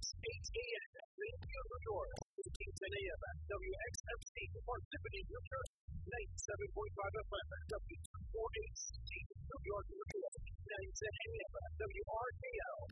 a.m. Greenfield, New York. 10 a.m. WXMC, Parsippany, New Jersey. 97.5 FM, W248CT, New York, New York. 910 a.m. WRKL,